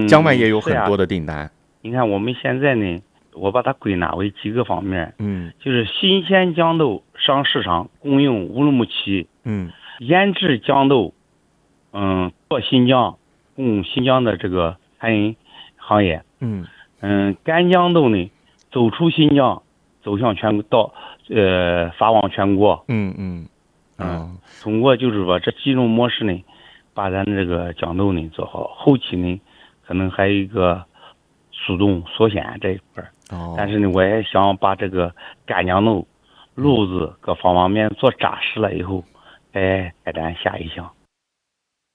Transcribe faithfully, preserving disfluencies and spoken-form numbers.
江外也有很多的订单。 啊、你看我们现在呢，我把它归纳为几个方面， 嗯， 就是新鲜豇豆上市场供应乌鲁木齐， 嗯， 腌制豇豆，嗯，做新疆，供新疆的这个餐饮行业， 嗯嗯，干豇豆呢，走出新疆，走向全国，到呃发往全国， 嗯嗯， 嗯， 哦、 通过就是说这几种模式呢，把咱这个豇豆呢做好，后期呢可能还有一个速冻缩鲜这一块儿， 哦， 但是呢，我也想把这个干豇豆、路子各方方面做扎实了以后，再开展下一项。